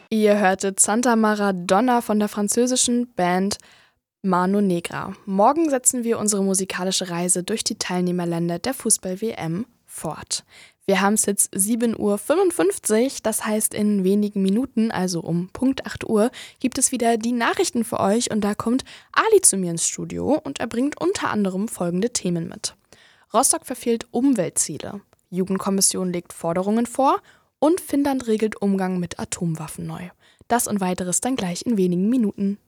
Ihr hörtet Santa Maradona von der französischen Band Mano Negra. Morgen setzen wir unsere musikalische Reise durch die Teilnehmerländer der Fußball-WM fort. Wir haben es jetzt 7:55 Uhr, das heißt in wenigen Minuten, also um Punkt 8 Uhr, gibt es wieder die Nachrichten für euch und da kommt Ali zu mir ins Studio und er bringt unter anderem folgende Themen mit. Rostock verfehlt Umweltziele, Jugendkommission legt Forderungen vor und Finnland regelt Umgang mit Atomwaffen neu. Das und weiteres dann gleich in wenigen Minuten.